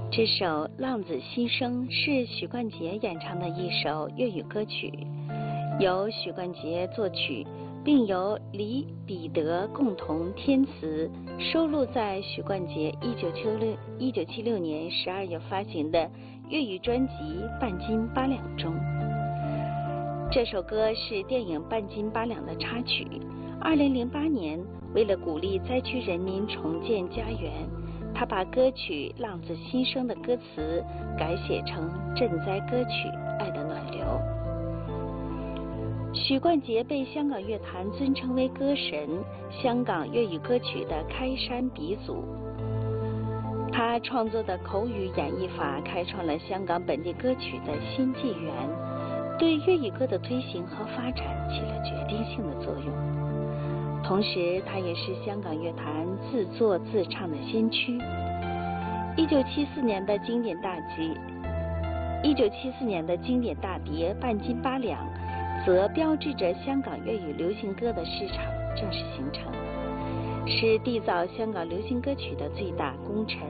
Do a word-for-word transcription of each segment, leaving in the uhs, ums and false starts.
这首《浪子心声》是许冠杰演唱的一首粤语歌曲，由许冠杰作曲，并由李彼得共同填词，收录在许冠杰一九七六年十二月发行的粤语专辑《半斤八两》中。这首歌是电影《半斤八两》的插曲。二零零八年，为了鼓励灾区人民重建家园，他把歌曲《浪子心声》的歌词改写成赈灾歌曲《爱的暖流》。许冠杰被香港乐坛尊称为歌神，香港粤语歌曲的开山鼻祖。他创作的口语演绎法开创了香港本地歌曲的新纪元，对粤语歌的推行和发展起了决定性的作用。同时，他也是香港乐坛自作自唱的先驱。一九七四年的经典大集，一九七四年的经典大碟《半斤八两》，则标志着香港粤语流行歌的市场正式形成，是缔造香港流行歌曲的最大功臣。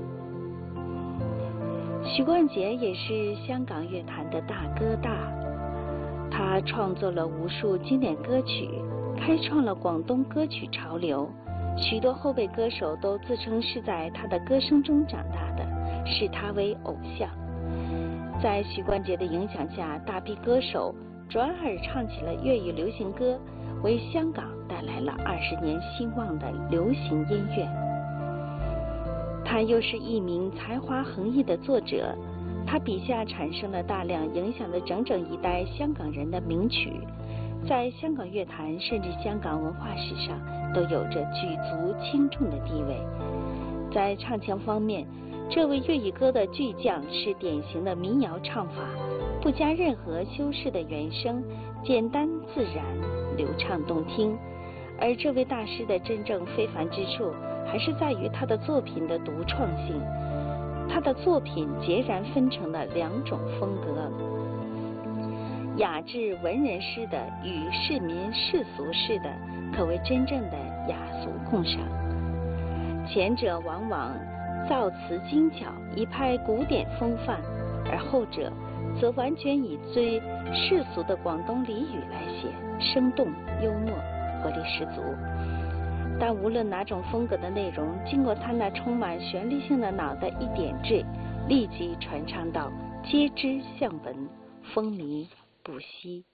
许冠杰也是香港乐坛的大哥大，他创作了无数经典歌曲，开创了广东歌曲潮流，许多后辈歌手都自称是在他的歌声中长大的，视他为偶像。在许冠杰的影响下，大批歌手转而唱起了粤语流行歌，为香港带来了二十年兴旺的流行音乐。他又是一名才华横溢的作者，他笔下产生了大量影响了整整一代香港人的名曲，在香港乐坛甚至香港文化史上都有着举足轻重的地位。在唱腔方面，这位粤语歌的巨匠是典型的民谣唱法，不加任何修饰的原声，简单自然，流畅动听。而这位大师的真正非凡之处，还是在于他的作品的独创性。他的作品截然分成了两种风格，雅致文人式的与市民世俗式的，可谓真正的雅俗共赏。前者往往造词精巧，一派古典风范，而后者则完全以最世俗的广东俚语来写，生动幽默，活力十足。但无论哪种风格的内容，经过他那充满旋律性的脑袋一点缀，立即传唱到皆知巷闻，风靡不息。